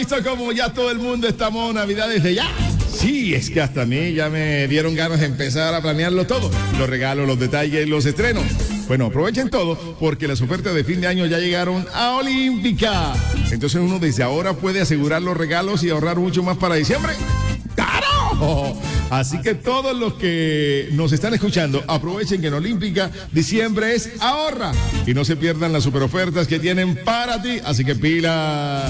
visto como ya todo el mundo estamos Navidad desde ya. Sí, es que hasta a mí ya me dieron ganas de empezar a planearlo todo. Los regalos, los detalles, los estrenos. Bueno, aprovechen todo porque las ofertas de fin de año ya llegaron a Olímpica. Entonces uno desde ahora puede asegurar los regalos y ahorrar mucho más para diciembre. ¡Claro! Así que todos los que nos están escuchando, aprovechen que en Olímpica diciembre es ahorra. Y no se pierdan las super ofertas que tienen para ti. Así que pila.